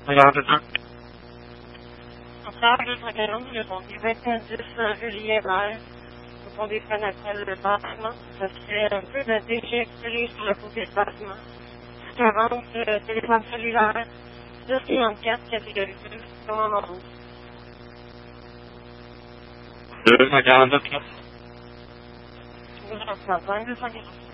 Regarde ça. En charge de Saint-Canon, le sont du 21-10 Julien Vert. Ce sont des fenêtres de bâtiment. Ça serait un peu de déchets expirés sur le côté de bâtiment. Avance, téléphone cellulaire, 244, catégorie 2, comment on trouve. 247. 245, 245.